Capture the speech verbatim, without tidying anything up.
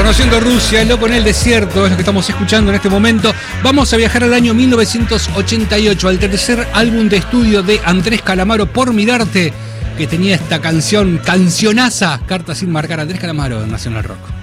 Conociendo Rusia, el loco en el desierto, es lo que estamos escuchando en este momento. Vamos a viajar al año mil novecientos ochenta y ocho, al tercer álbum de estudio de Andrés Calamaro, Por Mirarte, que tenía esta canción, cancionaza, Carta sin marcar. Andrés Calamaro en Nacional Rock.